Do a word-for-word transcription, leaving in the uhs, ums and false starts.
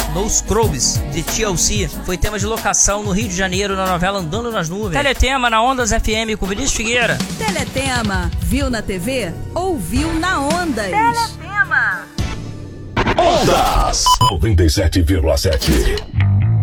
No Scrubs, de T L C, foi tema de locação no Rio de Janeiro na novela Andando nas Nuvens. Teletema na Ondas F M com Vinícius Figueira. Teletema, viu na T V? Ouviu na Ondas. Teletema. Ondas noventa e sete vírgula sete.